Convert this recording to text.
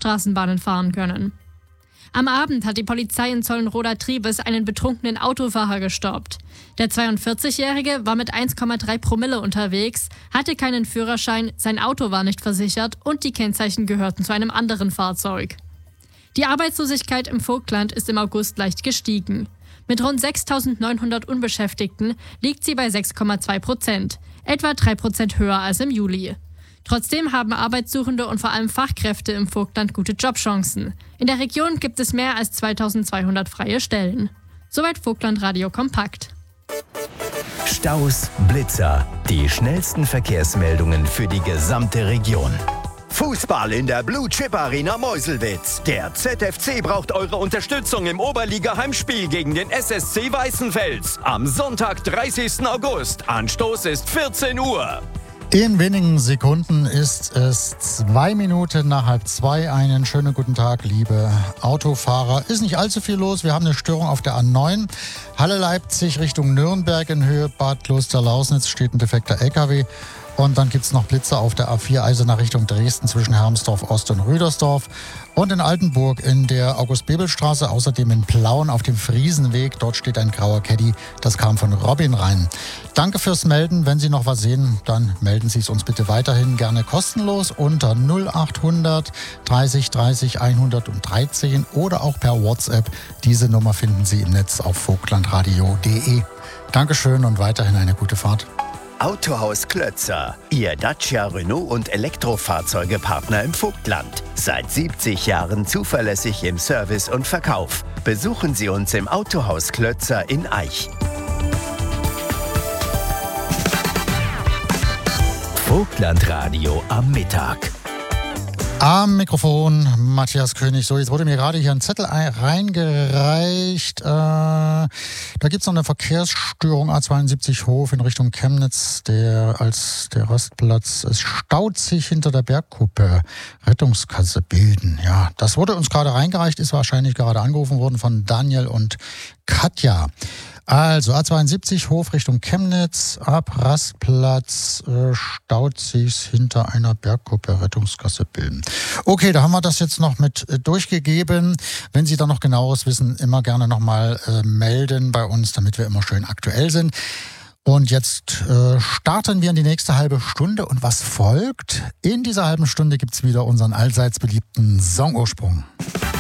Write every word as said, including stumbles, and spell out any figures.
Straßenbahnen fahren können. Am Abend hat die Polizei in Zollenroda-Triebes einen betrunkenen Autofahrer gestoppt. Der zweiundvierzigjährige war mit eins Komma drei Promille unterwegs, hatte keinen Führerschein, sein Auto war nicht versichert und die Kennzeichen gehörten zu einem anderen Fahrzeug. Die Arbeitslosigkeit im Vogtland ist im August leicht gestiegen. Mit rund sechstausendneunhundert Unbeschäftigten liegt sie bei sechs Komma zwei Prozent, etwa drei Prozent höher als im Juli. Trotzdem haben Arbeitssuchende und vor allem Fachkräfte im Vogtland gute Jobchancen. In der Region gibt es mehr als zweitausendzweihundert freie Stellen. Soweit Vogtland-Radio kompakt. Staus, Blitzer, die schnellsten Verkehrsmeldungen für die gesamte Region. Fußball in der Blue Chip Arena Meuselwitz. Der Z F C braucht eure Unterstützung im Oberliga-Heimspiel gegen den S S C Weißenfels. Am Sonntag, dreißigsten August. Anstoß ist vierzehn Uhr. In wenigen Sekunden ist es zwei Minuten nach halb zwei. Einen schönen guten Tag, liebe Autofahrer. Ist nicht allzu viel los. Wir haben eine Störung auf der A neun. Halle Leipzig Richtung Nürnberg in Höhe Bad Klosterlausnitz steht ein defekter L K W. Und dann gibt es noch Blitze auf der A vier, also nach Richtung Dresden zwischen Hermsdorf Ost und Rüdersdorf. Und in Altenburg in der August-Bebel-Straße, außerdem in Plauen auf dem Friesenweg. Dort steht ein grauer Caddy, das kam von Robin rein. Danke fürs Melden. Wenn Sie noch was sehen, dann melden Sie es uns bitte weiterhin gerne kostenlos unter null achthundert dreißig dreißig hundertdreizehn oder auch per WhatsApp. Diese Nummer finden Sie im Netz auf vogtlandradio punkt de. Dankeschön und weiterhin eine gute Fahrt. Autohaus Klötzer, Ihr Dacia, Renault und Elektrofahrzeugepartner im Vogtland. Seit siebzig Jahren zuverlässig im Service und Verkauf. Besuchen Sie uns im Autohaus Klötzer in Aich. Vogtlandradio am Mittag. Am Mikrofon Matthias König. So, jetzt wurde mir gerade hier ein Zettel reingereicht. Äh, da gibt es noch eine Verkehrsstörung A zweiundsiebzig Hof in Richtung Chemnitz, der als der Rastplatz. Es staut sich hinter der Bergkuppe. Rettungskasse bilden. Ja, das wurde uns gerade reingereicht, ist wahrscheinlich gerade angerufen worden von Daniel und Katja. Also A zweiundsiebzig Hof Richtung Chemnitz, ab Rastplatz äh, staut sich's hinter einer Bergkuppe, Rettungskasse bilden. Okay, da haben wir das jetzt noch mit äh, durchgegeben. Wenn Sie da noch Genaueres wissen, immer gerne nochmal äh, melden bei uns, damit wir immer schön aktuell sind. Und jetzt äh, starten wir in die nächste halbe Stunde. Und was folgt? In dieser halben Stunde gibt's wieder unseren allseits beliebten Songursprung.